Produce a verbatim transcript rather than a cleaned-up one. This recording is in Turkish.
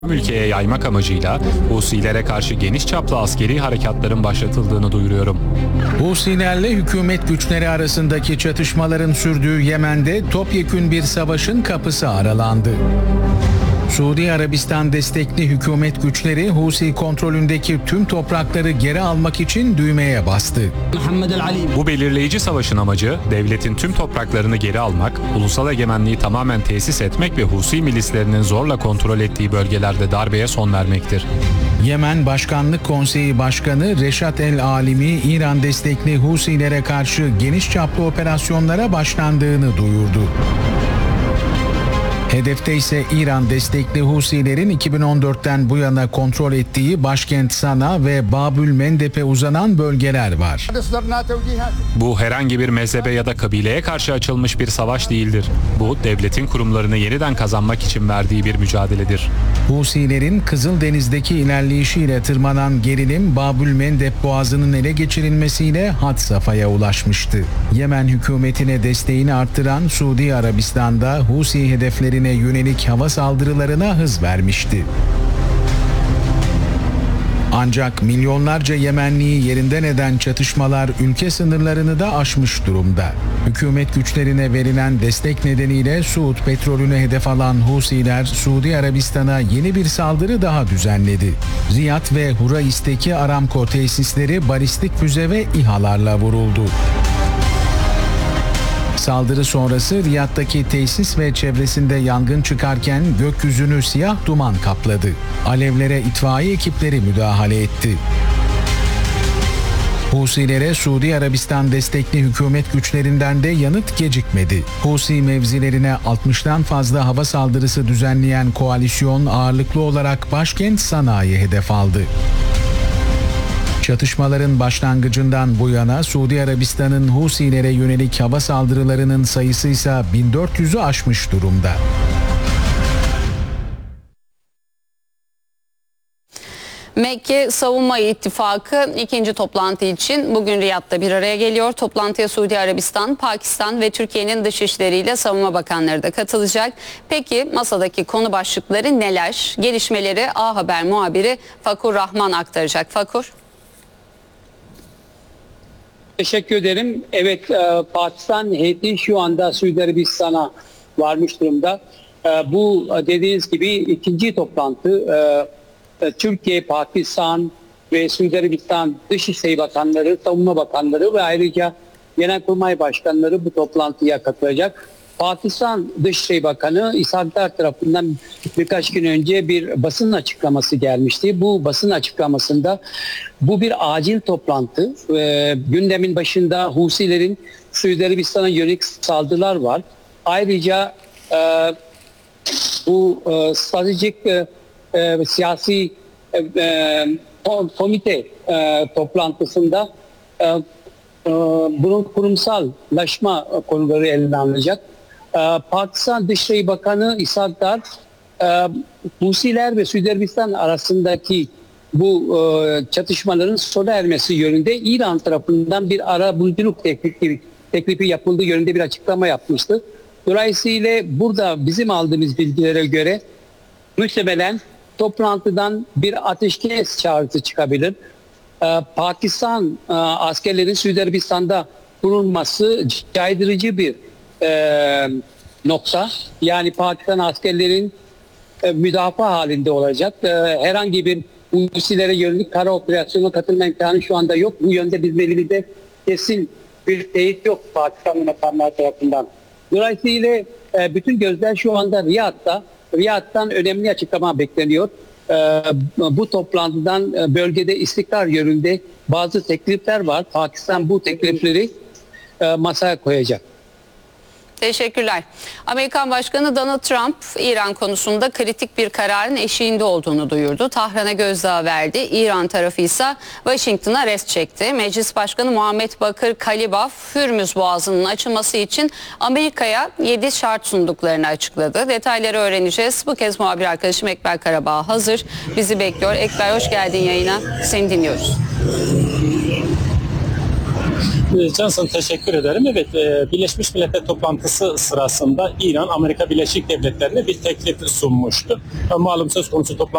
ülkeye yaymak amacıyla Husilere karşı geniş çaplı askeri harekatların başlatıldığını duyuruyorum. Husilerle hükümet güçleri arasındaki çatışmaların sürdüğü Yemen'de topyekün bir savaşın kapısı aralandı. Suudi Arabistan destekli hükümet güçleri Husi kontrolündeki tüm toprakları geri almak için düğmeye bastı. Bu belirleyici savaşın amacı devletin tüm topraklarını geri almak, ulusal egemenliği tamamen tesis etmek ve Husi milislerinin zorla kontrol ettiği bölgelerde darbeye son vermektir. Yemen Başkanlık Konseyi Başkanı Reşat El Alimi, İran destekli Husilere karşı geniş çaplı operasyonlara başlandığını duyurdu. Hedefte ise İran destekli Husilerin iki bin on dörtten bu yana kontrol ettiği başkent Sana ve Babül Mendeb'e uzanan bölgeler var. Bu herhangi bir mezhebe ya da kabileye karşı açılmış bir savaş değildir. Bu devletin kurumlarını yeniden kazanmak için verdiği bir mücadeledir. Husilerin Kızıldeniz'deki ilerleyişiyle tırmanan gerilim Babül Mendeb boğazının ele geçirilmesiyle had safhaya ulaşmıştı. Yemen hükümetine desteğini arttıran Suudi Arabistan'da Husi hedefleri yönelik hava saldırılarına hız vermişti. Ancak milyonlarca Yemenliyi yerinden eden çatışmalar ülke sınırlarını da aşmış durumda. Hükümet güçlerine verilen destek nedeniyle Suud petrolünü hedef alan Husiler, Suudi Arabistan'a yeni bir saldırı daha düzenledi. Riyad ve Hurais'teki Aramco tesisleri balistik füze ve İHA'larla vuruldu. Saldırı sonrası Riyad'daki tesis ve çevresinde yangın çıkarken gökyüzünü siyah duman kapladı. Alevlere itfaiye ekipleri müdahale etti. Husilere Suudi Arabistan destekli hükümet güçlerinden de yanıt gecikmedi. Husi mevzilerine altmıştan fazla hava saldırısı düzenleyen koalisyon ağırlıklı olarak başkent Sana'yı hedef aldı. Çatışmaların başlangıcından bu yana Suudi Arabistan'ın Husilere yönelik hava saldırılarının sayısı ise bin dört yüzü aşmış durumda. Mekke Savunma İttifakı ikinci toplantı için bugün Riyad'da bir araya geliyor. Toplantıya Suudi Arabistan, Pakistan ve Türkiye'nin dışişleriyle savunma bakanları da katılacak. Peki masadaki konu başlıkları neler? Gelişmeleri A Haber muhabiri Fakur Rahman aktaracak. Fakur. Teşekkür ederim. Evet, e, Pakistan heyeti şu anda Suudi Arabistan'a varmış durumda. E, bu dediğiniz gibi ikinci toplantı e, e, Türkiye, Pakistan ve Suudi Arabistan Dışişleri Bakanları, Savunma Bakanları ve ayrıca Genelkurmay Başkanları bu toplantıya katılacak. Pakistan Dışişleri Bakanı İshak Dar tarafından birkaç gün önce bir basın açıklaması gelmişti. Bu basın açıklamasında bu bir acil toplantı. E, gündemin başında Husilerin Suudi Arabistan'a yönelik saldırılar var. Ayrıca e, bu e, stratejik e, e, siyasi e, e, komite e, toplantısında e, e, bunun kurumsallaşma konuları ele alınacak. Ee, Pakistan Dışişleri Bakanı İshak Dar, e, Husiler ve Suudi Arabistan arasındaki bu e, çatışmaların sona ermesi yönünde İran tarafından bir arabuluculuk teklifi, teklifi yapıldığı yönünde bir açıklama yapmıştı. Dolayısıyla burada bizim aldığımız bilgilere göre muhtemelen toplantıdan bir ateşkes çağrısı çıkabilir. Ee, Pakistan e, askerlerin Suudi Arabistan'da bulunması caydırıcı bir E, nokta. Yani Pakistan askerlerin e, müdafaa halinde olacak. E, herhangi bir Husilere yönelik kara operasyona katılma imkanı şu anda yok. Bu yönde bizim elimizde kesin bir teyit yok Pakistan makamları tarafından. Dolayısıyla e, bütün gözler şu anda Riyad'da. Riyad'dan önemli açıklama bekleniyor. E, bu toplantıdan e, bölgede istikrar yönünde bazı teklifler var. Pakistan bu teklifleri e, masaya koyacak. Teşekkürler. Amerikan Başkanı Donald Trump, İran konusunda kritik bir kararın eşiğinde olduğunu duyurdu. Tahran'a gözdağı verdi. İran tarafı ise Washington'a rest çekti. Meclis Başkanı Muhammed Bakır Kalibaf, Hürmüz Boğazı'nın açılması için Amerika'ya yedi şart sunduklarını açıkladı. Detayları öğreneceğiz. Bu kez muhabir arkadaşım Ekber Karabağ hazır. Bizi bekliyor. Ekber, hoş geldin yayına. Seni dinliyoruz. Johnson, teşekkür ederim. Evet, e, Birleşmiş Milletler toplantısı sırasında İran, Amerika Birleşik Devletleri'ne bir teklif sunmuştu. Malum söz konusu toplantı